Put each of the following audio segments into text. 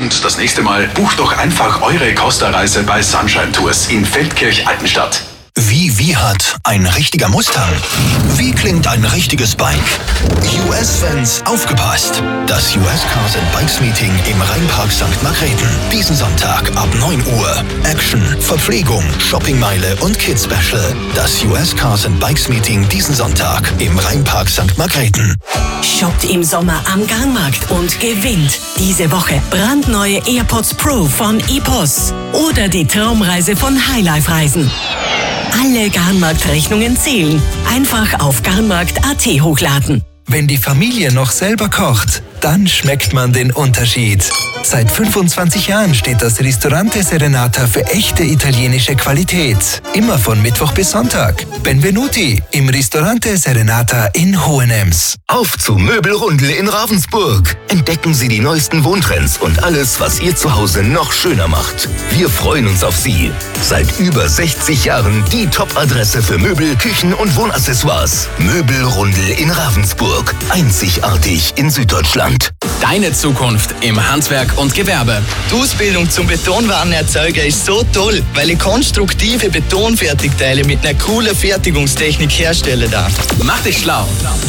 Und das nächste Mal bucht doch einfach eure Costa-Reise bei Sunshine Tours in Feldkirch-Altenstadt. Wie hat ein richtiger Mustang? Wie klingt ein richtiges Bike? US-Fans, aufgepasst! Das US Cars and Bikes Meeting im Rheinpark St. Margrethen. Diesen Sonntag ab 9 Uhr. Action, Verpflegung, Shoppingmeile und Kids Special. Das US Cars and Bikes Meeting diesen Sonntag im Rheinpark St. Margrethen. Shoppt im Sommer am Garnmarkt und gewinnt diese Woche brandneue AirPods Pro von EPOS oder die Traumreise von Highlife Reisen. Alle Garnmarkt-Rechnungen zählen. Einfach auf garnmarkt.at hochladen. Wenn die Familie noch selber kocht, dann schmeckt man den Unterschied. Seit 25 Jahren steht das Ristorante Serenata für echte italienische Qualität. Immer von Mittwoch bis Sonntag. Benvenuti im Ristorante Serenata in Hohenems. Auf zu Möbelrundel in Ravensburg. Entdecken Sie die neuesten Wohntrends und alles, was Ihr Zuhause noch schöner macht. Wir freuen uns auf Sie. Seit über 60 Jahren die Top-Adresse für Möbel, Küchen und Wohnaccessoires. Möbelrundel in Ravensburg. Einzigartig in Süddeutschland. Deine Zukunft im Handwerk und Gewerbe. Die Ausbildung zum Betonwarenerzeuger ist so toll, weil ich konstruktive Betonfertigteile mit einer coolen Fertigungstechnik herstelle darf. Mach dich schlau.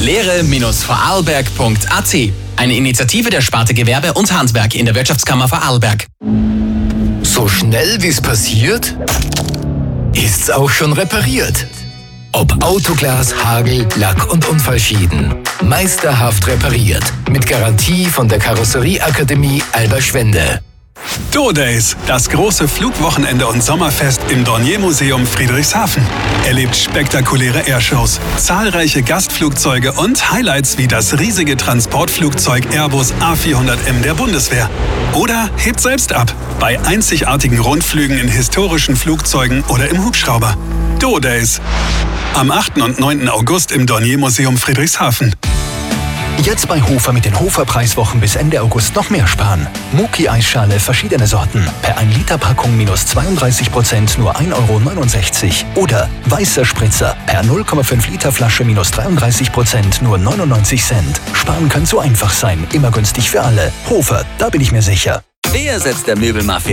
Lehre-vorarlberg.at. Eine Initiative der Sparte Gewerbe und Handwerk in der Wirtschaftskammer Vorarlberg. So schnell wie es passiert, ist's auch schon repariert. Ob Autoglas, Hagel, Lack- und Unfallschäden. Meisterhaft repariert. Mit Garantie von der Karosserieakademie Alberschwende. Do-Days, das große Flugwochenende und Sommerfest im Dornier-Museum Friedrichshafen. Erlebt spektakuläre Airshows, zahlreiche Gastflugzeuge und Highlights wie das riesige Transportflugzeug Airbus A400M der Bundeswehr. Oder hebt selbst ab bei einzigartigen Rundflügen in historischen Flugzeugen oder im Hubschrauber. Do-Days. Am 8. und 9. August im Dornier-Museum Friedrichshafen. Jetzt bei Hofer mit den Hofer-Preiswochen bis Ende August noch mehr sparen. Muki-Eisschale verschiedene Sorten. Per 1 Liter Packung minus 32%, nur 1,69 €. Oder weißer Spritzer. Per 0,5 Liter Flasche minus 33%, nur 99 Cent. Sparen kann so einfach sein. Immer günstig für alle. Hofer, da bin ich mir sicher. Wer setzt der Möbelmafia